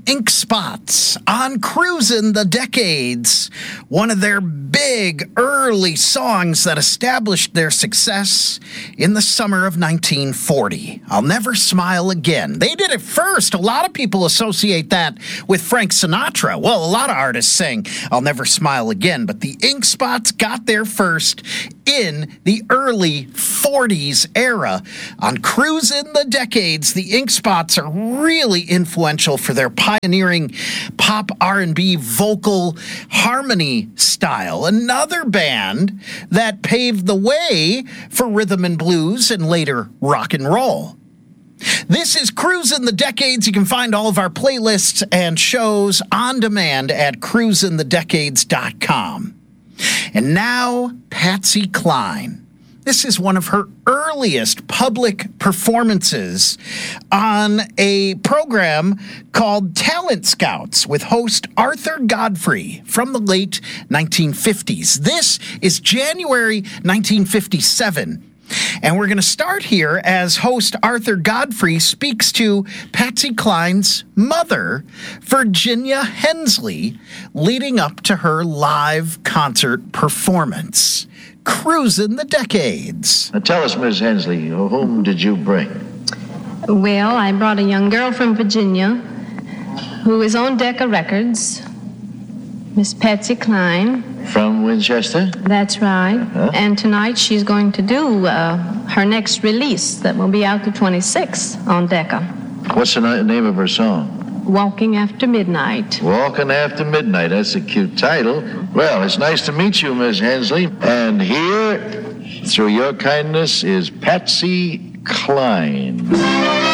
Ink Spots on Cruisin' the Decades, one of their big early songs that established their success in the summer of 1940. I'll Never Smile Again. They did it first. A lot of people associate that with Frank Sinatra. Well, a lot of artists sing I'll Never Smile Again, but the Ink Spots got there first in the early 40s era. On Cruisin' the Decades, the Ink Spots are really influential for their pioneering pop R&B vocal harmony style. Another band that paved the way for rhythm and blues and later rock and roll. This is Cruisin' the Decades. You can find all of our playlists and shows on demand at cruisinthedecades.com. And now, Patsy Cline. This is one of her earliest public performances on a program called Talent Scouts with host Arthur Godfrey from the late 1950s. This is January 1957. And we're going to start here as host Arthur Godfrey speaks to Patsy Cline's mother, Virginia Hensley, leading up to her live concert performance. Cruisin' the Decades. Now tell us, Miss Hensley, whom did you bring? Well, I brought a young girl from Virginia who is on Decca Records, Miss Patsy Cline. From Winchester? That's right. Huh? And tonight she's going to do her next release that will be out the 26th on Decca. What's the name of her song? Walking After Midnight. Walking After Midnight. That's a cute title. Well, it's nice to meet you, Miss Hensley. And here, through your kindness, is Patsy Cline.